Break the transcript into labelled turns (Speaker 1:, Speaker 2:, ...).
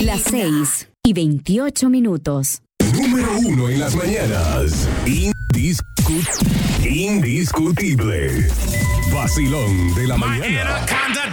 Speaker 1: Las 6:28.
Speaker 2: Número 1 en las mañanas. Indiscutible. Vacilón de la mañana.